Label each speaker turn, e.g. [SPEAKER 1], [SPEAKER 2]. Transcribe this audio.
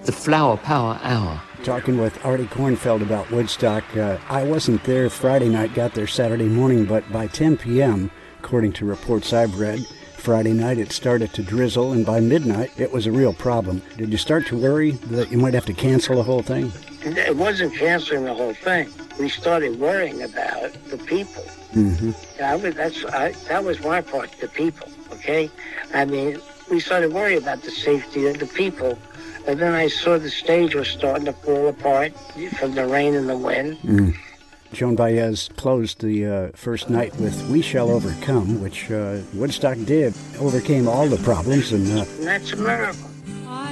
[SPEAKER 1] the Flower Power Hour.
[SPEAKER 2] Talking with Artie Kornfeld about Woodstock. I wasn't there Friday night, got there Saturday morning, but by 10 p.m., according to reports I've read, Friday night it started to drizzle, and by midnight it was a real problem. Did you start to worry that you might have to cancel the whole thing?
[SPEAKER 3] It wasn't canceling the whole thing. We started worrying about the people.
[SPEAKER 2] Mm-hmm.
[SPEAKER 3] That was my part, the people, okay? I mean, we started worrying about the safety of the people. And then I saw the stage was starting to fall apart from the rain and the wind.
[SPEAKER 2] Mm. Joan Baez closed the first night with We Shall Overcome, which Woodstock did. Overcame all the problems. And
[SPEAKER 3] that's a miracle.